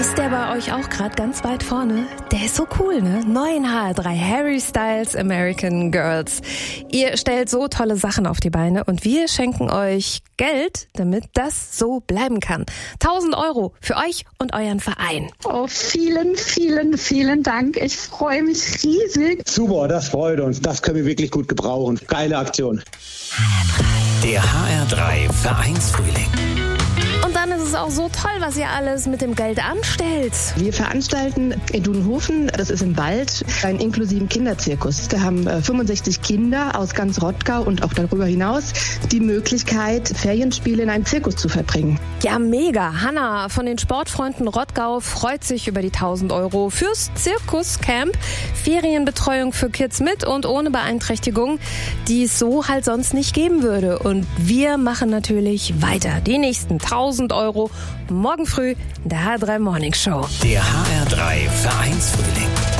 Ist der bei euch auch gerade ganz weit vorne? Der ist so cool, ne? Neu in HR3, Harry Styles American Girls. Ihr stellt so tolle Sachen auf die Beine und wir schenken euch Geld, damit das so bleiben kann. 1.000 € für euch und euren Verein. Oh, vielen, vielen, vielen Dank. Ich freue mich riesig. Super, das freut uns. Das können wir wirklich gut gebrauchen. Geile Aktion. Der HR3 Vereinsfrühling. Und dann ist es auch so toll, was ihr alles mit dem Geld anstellt. Wir veranstalten in Dudenhofen, das ist im Wald, einen inklusiven Kinderzirkus. Da haben 65 Kinder aus ganz Rottgau und auch darüber hinaus die Möglichkeit, Ferienspiele in einem Zirkus zu verbringen. Ja, mega. Hanna von den Sportfreunden Rottgau freut sich über die 1.000 € fürs Zirkuscamp. Ferienbetreuung für Kids mit und ohne Beeinträchtigung, die es so halt sonst nicht geben würde. Und wir machen natürlich weiter. Die nächsten 1.000 € morgen früh in der HR3 Morning Show. Der HR3 Vereinsfrühling.